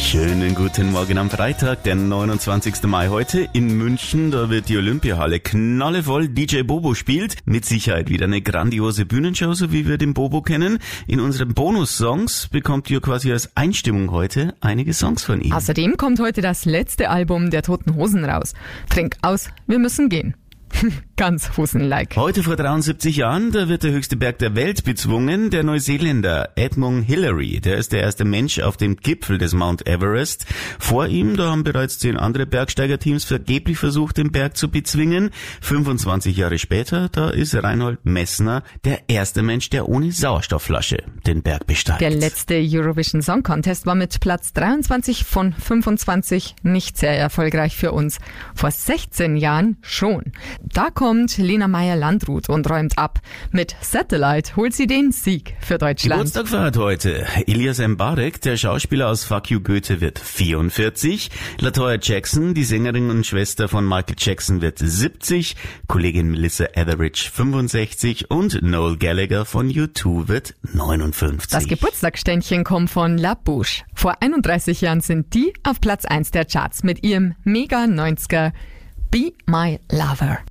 Schönen guten Morgen am Freitag, der 29. Mai heute in München. Da wird die Olympiahalle knallevoll. DJ Bobo spielt. Mit Sicherheit wieder eine grandiose Bühnenshow, so wie wir den Bobo kennen. In unseren Bonus-Songs bekommt ihr quasi als Einstimmung heute einige Songs von ihm. Außerdem kommt heute das letzte Album der Toten Hosen raus. Trink aus, wir müssen gehen. Ganz Hosen-like. Heute vor 73 Jahren, da wird der höchste Berg der Welt bezwungen. Der Neuseeländer Edmund Hillary, der ist der erste Mensch auf dem Gipfel des Mount Everest. Vor ihm, da haben bereits 10 andere Bergsteigerteams vergeblich versucht, den Berg zu bezwingen. 25 Jahre später, da ist Reinhold Messner der erste Mensch, der ohne Sauerstoffflasche den Berg besteigt. Der letzte Eurovision Song Contest war mit Platz 23 von 25 nicht sehr erfolgreich für uns. Vor 16 Jahren schon. Da kommt Lena Meyer-Landrut und räumt ab. Mit Satellite holt sie den Sieg für Deutschland. Geburtstag feiert heute Elias Mbarek, der Schauspieler aus Fuck You Goethe, wird 44. LaToya Jackson, die Sängerin und Schwester von Michael Jackson, wird 70. Kollegin Melissa Etheridge 65 und Noel Gallagher von U2 wird 59. Das Geburtstagsständchen kommt von La Bouche. Vor 31 Jahren sind die auf Platz 1 der Charts mit ihrem Mega 90er Be My Lover.